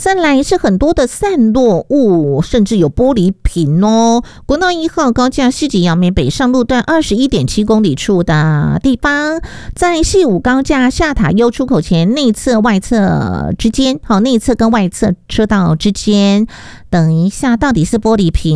再来是很多的散落物，甚至有玻璃瓶哦。国道1号高架西及阳明北上路段21.7公里处的地方，在西武高架下塔悠出口前内侧外侧之间，内侧跟外侧车道之间，等一下到底是玻璃瓶